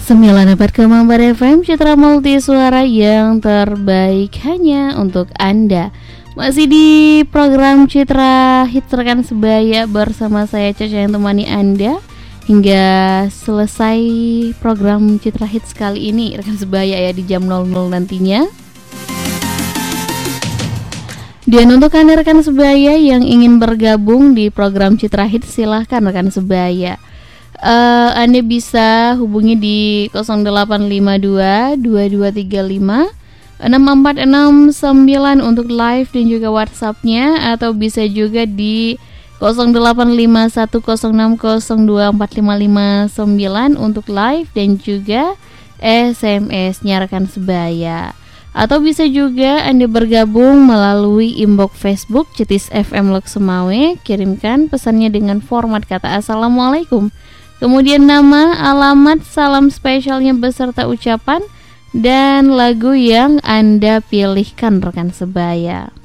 94,4 FM Citra Multi Suara yang terbaik hanya untuk Anda. Masih di program Citra Hits Rekan Sebaya bersama saya Caca yang temani Anda hingga selesai program Citra Hits kali ini Rekan Sebaya ya di jam 00 nantinya. Dan untuk Anda rekan sebaya yang ingin bergabung di program Citra Hits, silahkan rekan sebaya. Anda bisa hubungi di 0852 2235 6469 untuk live dan juga WhatsApp-nya, atau bisa juga di 085106024559 untuk live dan juga SMS-nya rekan sebaya. Atau bisa juga Anda bergabung melalui inbox Facebook Cetis FM Lok Semawe. Kirimkan pesannya dengan format kata Assalamualaikum, kemudian nama, alamat, salam spesialnya beserta ucapan dan lagu yang Anda pilihkan rekan sebaya.